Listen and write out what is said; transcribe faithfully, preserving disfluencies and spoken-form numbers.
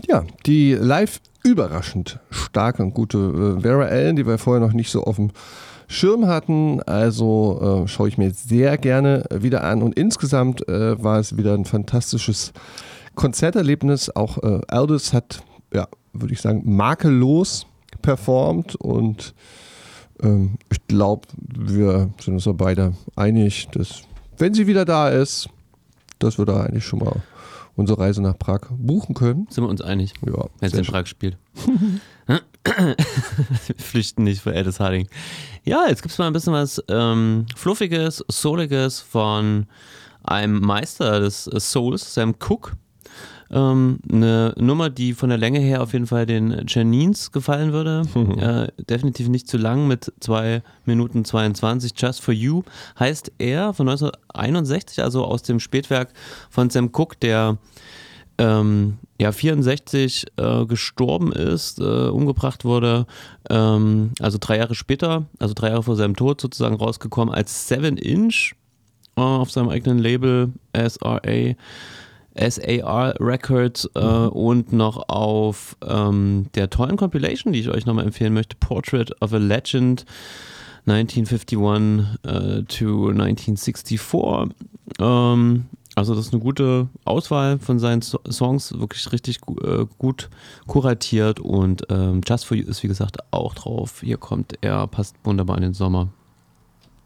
Ja, die live überraschend starke und gute äh, Vera Ellen, die wir vorher noch nicht so auf dem Schirm hatten. Also äh, schaue ich mir sehr gerne wieder an. Und insgesamt äh, war es wieder ein fantastisches Konzerterlebnis. Auch äh, Aldous hat, ja, würde ich sagen, makellos performt. Und ähm, ich glaube, wir sind uns da beide einig, dass, wenn sie wieder da ist, dass wir da eigentlich schon mal unsere Reise nach Prag buchen können. Sind wir uns einig? Ja. Wenn sie in Prag spielt. Wir flüchten nicht vor Aldous Harding. Ja, jetzt gibt es mal ein bisschen was ähm, Fluffiges, Souliges von einem Meister des Souls, Sam Cooke. Ähm, eine Nummer, die von der Länge her auf jeden Fall den Janines gefallen würde. Mhm. Äh, definitiv nicht zu lang mit zwei Minuten zweiundzwanzig. Just for You heißt er von neunzehnhunderteinundsechzig, also aus dem Spätwerk von Sam Cooke, der ähm, ja vierundsechzig äh, gestorben ist, äh, umgebracht wurde, ähm, also drei Jahre später, also drei Jahre vor seinem Tod sozusagen rausgekommen als Seven Inch äh, auf seinem eigenen Label S R A S A R Records äh, mhm. und noch auf ähm, der tollen Compilation, die ich euch nochmal empfehlen möchte, Portrait of a Legend neunzehnhunderteinundfünfzig äh, to neunzehnhundertvierundsiebzig. Ähm, also das ist eine gute Auswahl von seinen so- Songs, wirklich richtig gu- äh, gut kuratiert und ähm, Just for You ist wie gesagt auch drauf. Hier kommt er, passt wunderbar in den Sommer.